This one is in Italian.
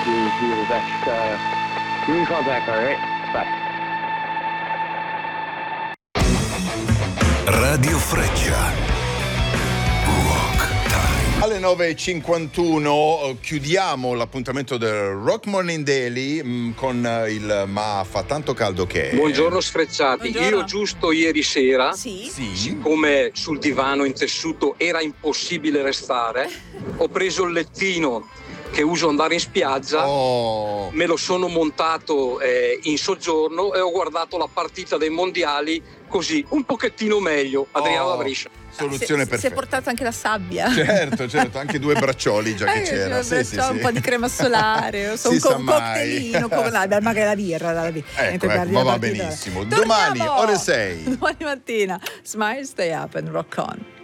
do the best. You can call back, all right? Bye. Radio Freccia. Rock Time. Alle 9.51 chiudiamo l'appuntamento del Rock Morning Daily con il Ma fa tanto caldo che è. Buongiorno sfrecciati. Buongiorno. Io giusto ieri sera, Sì. siccome sul divano in tessuto era impossibile restare, ho preso il lettino che uso andare in spiaggia, me lo sono montato in soggiorno e ho guardato la partita dei mondiali così un pochettino meglio. Adriano da Brescia. Soluzione Si è perfetta. portato anche la sabbia. Certo, anche 2 braccioli già che c'era. Un po' di crema solare, un cocktailino, magari la birra. Ecco, va benissimo. Domani ore 6. Domani mattina, Smile, Stay Up and Rock On.